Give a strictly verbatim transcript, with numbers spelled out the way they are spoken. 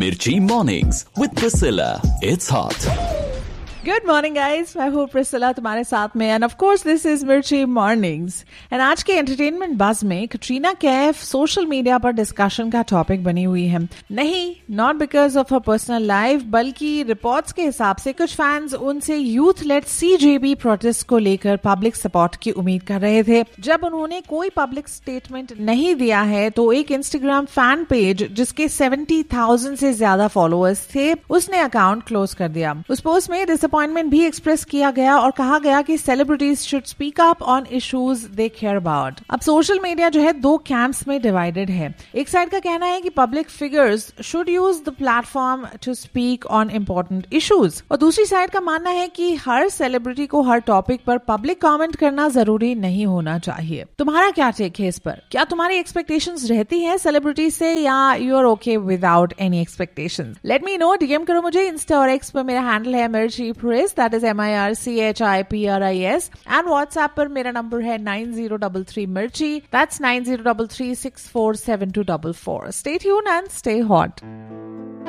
Mirchi Mornings with Priscilla. It's hot. Good morning guys, मैं हूँ Priscilla तुम्हारे साथ में end of course this is मिर्ची मॉर्निंग्स। एंड आज के एंटरटेनमेंट बज़ में कटरीना कैफ सोशल मीडिया पर डिस्कशन का टॉपिक बनी हुई है। नहीं, not because of her personal life, बल्कि रिपोर्ट्स के हिसाब से कुछ फैंस उनसे यूथ लेड सीजेबी प्रोटेस्ट को लेकर पब्लिक सपोर्ट की उम्मीद कर रहे थे। जब उन्होंने कोई पब्लिक स्टेटमेंट नहीं दिया है तो एक इंस्टाग्राम फैन पेज जिसके सेवेंटी थाउजेंड से ज्यादा फॉलोअर्स थे, उसने अकाउंट क्लोज कर दिया। उस पोस्ट में डिसअपॉइंटमेंट भी एक्सप्रेस किया गया और कहा गया कि celebrities should speak up on issues they care about. अब सोशल मीडिया जो है दो कैंप्स में डिवाइडेड है। एक साइड का कहना है कि public figures should use the platform to speak on important issues, और दूसरी साइड का मानना है कि हर सेलिब्रिटी को हर टॉपिक पर पब्लिक कमेंट करना जरूरी नहीं होना चाहिए। तुम्हारा क्या टेक है इस पर? क्या तुम्हारी एक्सपेक्टेशंस रहती है सेलिब्रिटी से, या you are okay without any expectations? Let me know, DM करो मुझे इंस्टा और एक्स पर। मेरा हैंडल है मिर्ची प्रिस, that is M I R C H I P R I S, and WhatsApp पर मेरा नंबर है नाइन जीरो थ्री थ्री मिर्ची, that's nine zero three three six four seven to four four. Stay tuned and stay hot.